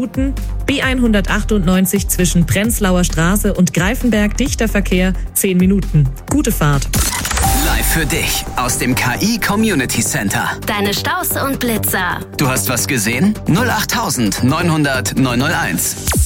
B198 zwischen Prenzlauer Straße und Greifenberg dichter Verkehr 10 Minuten. Gute Fahrt. Live für dich aus dem KI Community Center. Deine Staus und Blitzer. Du hast was gesehen? 08900 901.